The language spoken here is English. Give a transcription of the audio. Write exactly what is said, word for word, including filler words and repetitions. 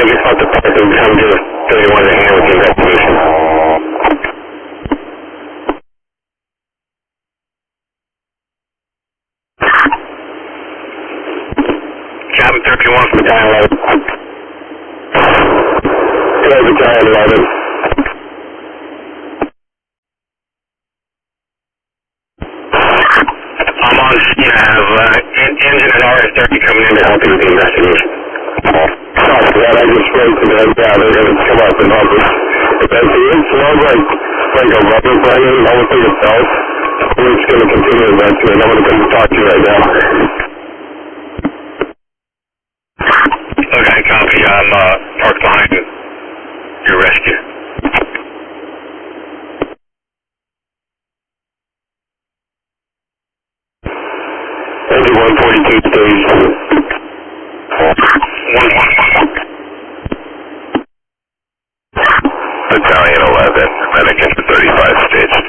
subject left the park and come to thirty-one to handle the investigation. Cabin thirty-one from Battalion eleven. Go Battalion eleven. I'm on scene. I have uh, en engine and R S thirty coming in to help you with the investigation. Copy that. I just spoke to them. Yeah, they're going to come up and help us. But that's the smells like, like a rubber blanket. I don't think it sells. We're just going to continue investigating. I'm going to come talk to you right now. Okay, copy. I'm uh, parked behind your rescue. Engine one forty-two stage. one one one. Battalion eleven, medic into thirty-five stage.